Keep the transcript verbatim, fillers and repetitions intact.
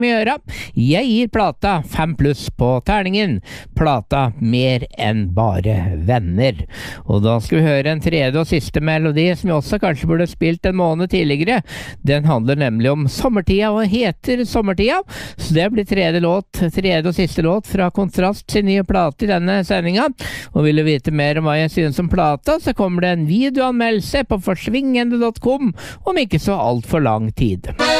gjøre. Jeg gir plata fem pluss på terningen. Plata mer enn bare venner. Og da skal vi høre en tredje og siste melodi som vi også kanskje burde spilt en måned tidligere. Den handler nemlig om sommertida og heter Sommertida. Så det blir tredje låt, tredje og siste låt fra Kontrast sin nye plate i denne sendinga. Og vil du vite mer om hva jeg synes om plata, så kommer det en videoanmeldelse på forsvingende punktum com om ikke så alt for lang tid.